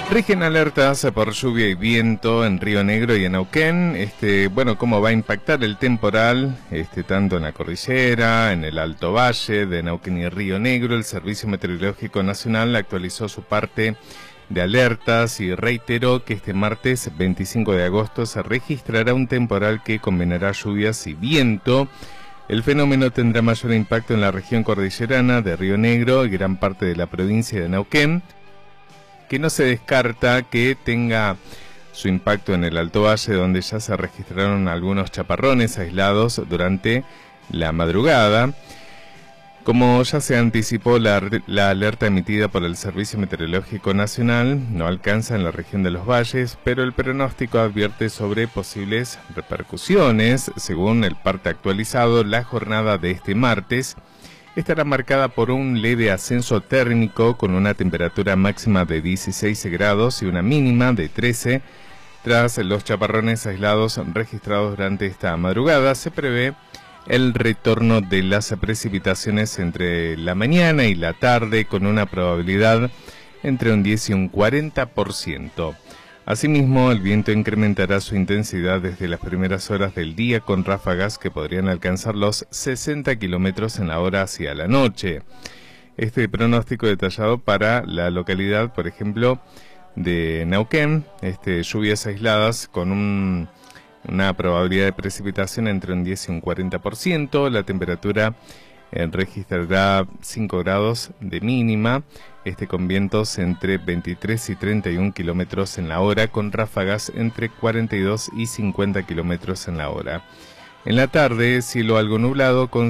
Rigen alertas por lluvia y viento en Río Negro y en Neuquén. ¿Cómo va a impactar el temporal? Tanto en la cordillera, en el Alto Valle de Neuquén y Río Negro. El Servicio Meteorológico Nacional actualizó su parte de alertas y reiteró que este martes 25 de agosto se registrará un temporal que combinará lluvias y viento. El fenómeno tendrá mayor impacto en la región cordillerana de Río Negro y gran parte de la provincia de Neuquén, que no se descarta que tenga su impacto en el Alto Valle, donde ya se registraron algunos chaparrones aislados durante la madrugada. Como ya se anticipó, la alerta emitida por el Servicio Meteorológico Nacional no alcanza en la región de los valles, pero el pronóstico advierte sobre posibles repercusiones. Según el parte actualizado, la jornada de este martes estará marcada por un leve ascenso térmico con una temperatura máxima de 16 grados y una mínima de 13. Tras los chaparrones aislados registrados durante esta madrugada, se prevé el retorno de las precipitaciones entre la mañana y la tarde con una probabilidad entre un 10 y un 40%. Asimismo, el viento incrementará su intensidad desde las primeras horas del día con ráfagas que podrían alcanzar los 60 kilómetros en la hora hacia la noche. Este pronóstico detallado para la localidad, por ejemplo, de Neuquén, lluvias aisladas con una probabilidad de precipitación entre un 10 y un 40%, la temperatura registrará 5 grados de mínima, con vientos entre 23 y 31 kilómetros en la hora, con ráfagas entre 42 y 50 kilómetros en la hora. En la tarde, cielo algo nublado con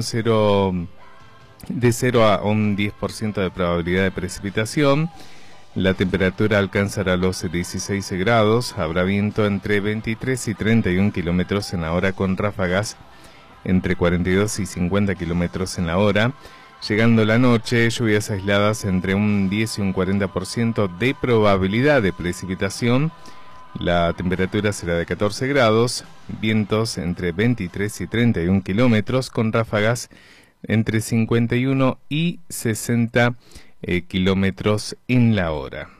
de 0 a un 10% de probabilidad de precipitación. La temperatura alcanzará los 16 grados, habrá viento entre 23 y 31 kilómetros en la hora con ráfagas entre 42 y 50 kilómetros en la hora. Llegando la noche, lluvias aisladas entre un 10 y un 40% de probabilidad de precipitación. La temperatura será de 14 grados, vientos entre 23 y 31 kilómetros con ráfagas entre 51 y 60 kilómetros en la hora.